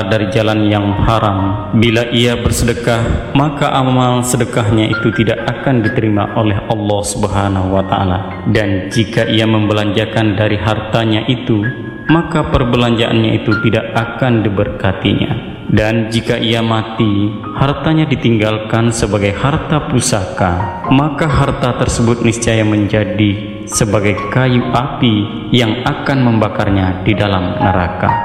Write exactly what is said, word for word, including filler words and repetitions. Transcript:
dari jalan yang haram. Bila ia bersedekah, maka amal sedekahnya itu tidak akan diterima oleh Allah Subhanahu wa Ta'ala. Dan jika ia membelanjakan dari hartanya itu, maka perbelanjaannya itu tidak akan diberkatinya. Dan jika ia mati, hartanya ditinggalkan sebagai harta pusaka, maka harta tersebut niscaya menjadi sebagai kayu api yang akan membakarnya di dalam neraka.